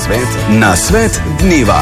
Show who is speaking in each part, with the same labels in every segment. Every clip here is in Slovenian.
Speaker 1: Na svet dneva.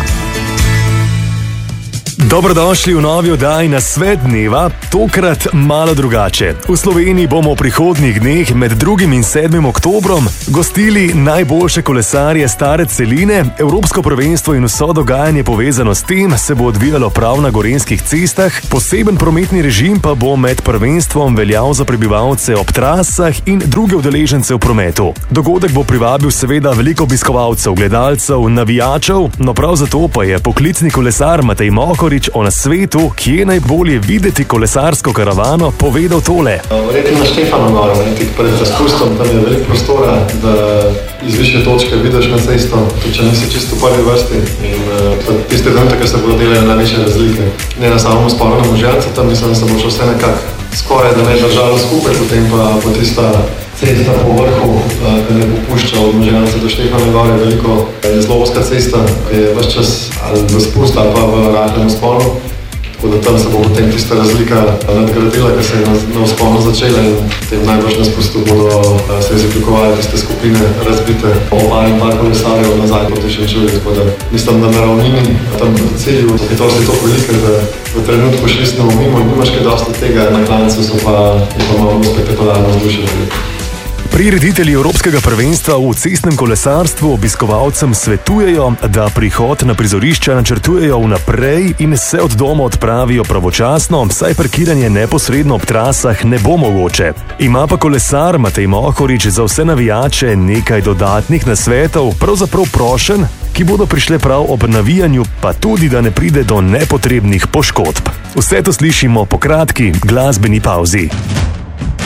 Speaker 2: Dobrodošli v novi oddaji Na svet dneva, tokrat malo drugače. V Sloveniji bomo v prihodnjih dneh med 2. in 7. oktobrom gostili najboljše kolesarje stare celine. Evropsko prvenstvo in vso dogajanje povezano s tem se bo odvijalo prav na gorenjskih cestah. Poseben prometni režim pa bo med prvenstvom veljal za prebivalce ob trasah in druge udeležence v prometu. Dogodek bo privabil seveda veliko obiskovalcev, gledalcev, navijačev, no prav zato pa je poklicni kolesar Matej Mohorič o nasvetu, kje je najbolje videti kolesarsko karavano, povedal tole.
Speaker 3: Verjetno na Štefanu gor, tik pred razpustom, tam je veliko prostora, da iz višje točke vidiš na cesto, tudi če nisi čisto v prvi vrsti. In tiste trenutek, ko se bodo delali največje razlike. Ne na samom sporu na Možjancu, tam mislim, da se bo šlo vse nekako skoraj, da ne držalo skupaj, potem pa tista cesta po vrhu, ki ne popušča od Možjanca do Štefana gor, je veliko zlovska cesta, ki je ves čas ali v spust ali pa v rahlem vzponu. Tako da tam se bo potem tista razlika nadgradila, ki se je na vzponu začela in potem najbolj na spustu bodo se izoblikovali tiste skupine razbite. Opali par kolesarjev nazaj proti Šenčurju, tako da mislim, da na ravnini tam proti cilju hitrost je toliko velika, da v trenutku šli smo mimo in nimaš kaj dosti tega, na klancu so pa malo spektakularno vzdušili.
Speaker 2: Prireditelji Evropskega prvenstva v cestnem kolesarstvu obiskovalcem svetujejo, da prihod na prizorišča načrtujejo vnaprej in se od doma odpravijo pravočasno, saj parkiranje neposredno ob trasah ne bo mogoče. Ima pa kolesar Matej Mohorič za vse navijače nekaj dodatnih nasvetov, pravzaprav prošenj, ki bodo prišle prav ob navijanju, pa tudi, da ne pride do nepotrebnih poškodb. Vse to slišimo po kratki glasbeni pauzi.